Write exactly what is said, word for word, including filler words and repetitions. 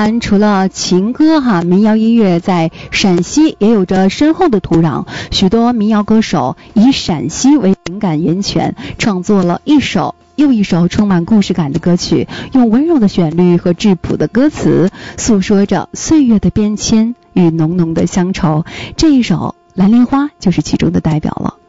然除了情歌哈，民谣音乐在陕西也有着深厚的土壤，许多民谣歌手以陕西为情感源泉，创作了一首又一首充满故事感的歌曲，用温柔的旋律和质朴的歌词诉说着岁月的变迁与浓浓的乡愁。这一首《蓝莲花》就是其中的代表了。